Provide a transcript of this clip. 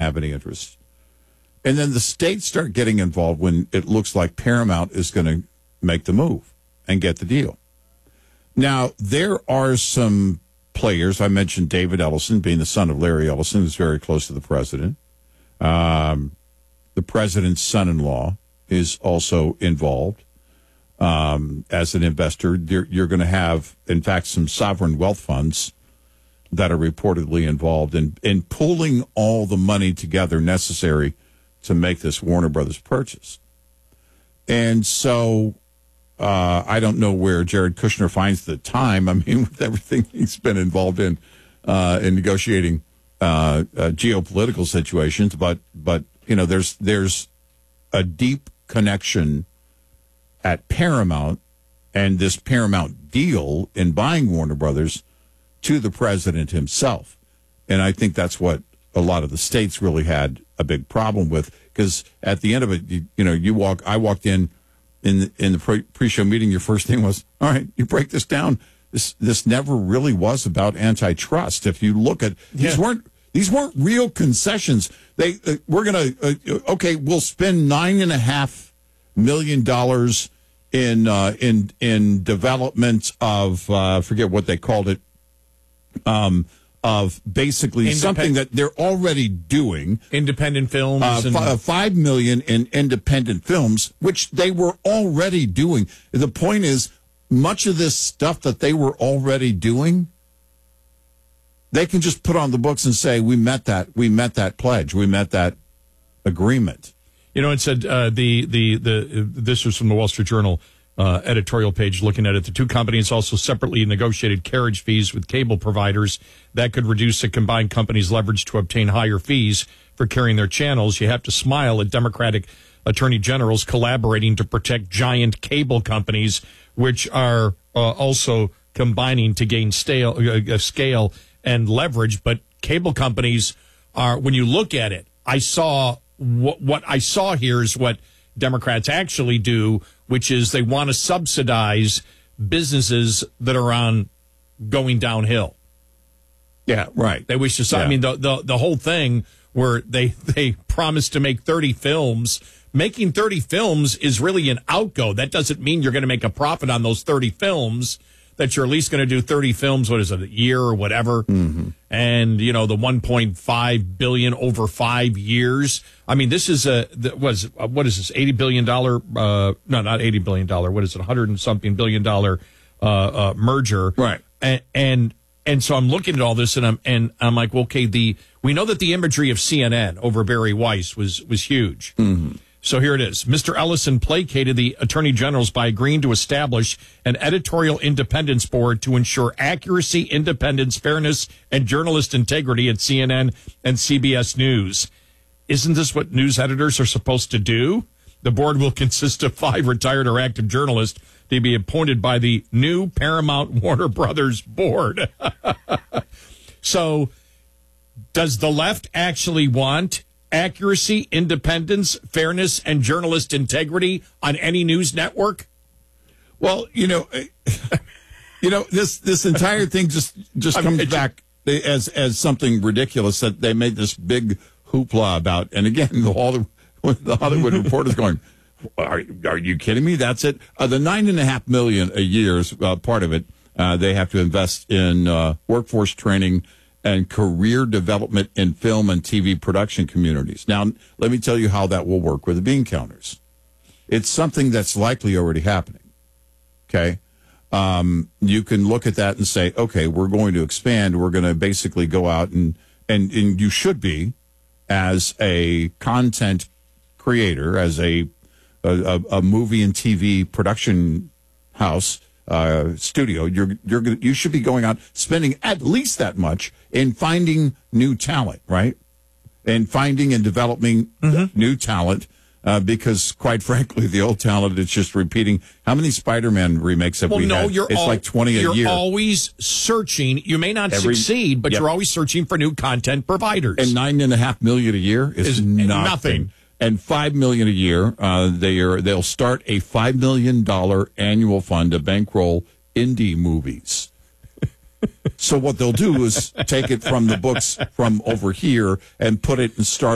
have any interest. And then the states start getting involved when it looks like Paramount is going to make the move and get the deal. Now, there are some players. I mentioned David Ellison, being the son of Larry Ellison, who's very close to the president. The president's son-in-law is also involved as an investor. You're going to have, in fact, some sovereign wealth funds that are reportedly involved in pulling all the money together necessary to make this Warner Brothers purchase. And so I don't know where Jared Kushner finds the time. I mean, with everything he's been involved in negotiating geopolitical situations, but you know, there's a deep connection at Paramount and this Paramount deal in buying Warner Brothers to the president himself. And I think that's what a lot of the states really had a big problem with, because at the end of it, I walked in the pre-show meeting, your first thing was, all right, you break this down. This never really was about antitrust. If you look at, these weren't real concessions. We're going to, we'll spend $9.5 million in development of, forget what they called it, of basically something that they're already doing. Independent films. $5 million in independent films, which they were already doing. The point is, much of this stuff that they were already doing, they can just put on the books and say, we met that pledge, we met that agreement. You know, it said this was from the Wall Street Journal editorial page looking at it. The two companies also separately negotiated carriage fees with cable providers that could reduce the combined company's leverage to obtain higher fees for carrying their channels. You have to smile at Democratic attorney generals collaborating to protect giant cable companies, which are also combining to gain scale and leverage. But cable companies are, when you look at it, I saw what I saw here is what Democrats actually do, which is they want to subsidize businesses that are on going downhill. Yeah, right. They wish to. Yeah. I mean, the whole thing where they promise to make 30 films. Making 30 films is really an outgo. That doesn't mean you're going to make a profit on those 30 films. That you're at least going to do 30 films. What is it, a year or whatever? Mm-hmm. And the 1.5 billion over 5 years. I mean, this is what is this? $80 billion? No, not $80 billion. What is it? $100 and something billion merger. Right. And so I'm looking at all this and I'm like, well, okay, we know that the imagery of CNN over Barry Weiss was huge. Mm-hmm. So here it is. Mr. Ellison placated the attorney generals by agreeing to establish an editorial independence board to ensure accuracy, independence, fairness, and journalist integrity at CNN and CBS News. Isn't this what news editors are supposed to do? The board will consist of 5 retired or active journalists to be appointed by the new Paramount Warner Brothers board. So does the left actually want accuracy, independence, fairness, and journalist integrity on any news network? Well, this entire thing just comes back as something ridiculous that they made this big hoopla about. And again, the Hollywood Reporter's going, are you kidding me? That's it. The $9.5 million a year is part of it. They have to invest in workforce training and career development in film and TV production communities. Now, let me tell you how that will work with the bean counters. It's something that's likely already happening. Okay? You can look at that and say, okay, we're going to expand. We're going to basically go out and you should be, as a content creator, as a movie and TV production house, studio, you should be going out spending at least that much in finding new talent, right? And finding and developing new talent, because quite frankly, the old talent is just repeating. How many Spider-Man remakes have we had? It's like 20 a year. You're always searching. You may not succeed, but you're always searching for new content providers. And $9.5 million a year is nothing. And $5 million a year. They'll start a $5 million annual fund to bankroll indie movies. So what they'll do is take it from the books from over here and put it and start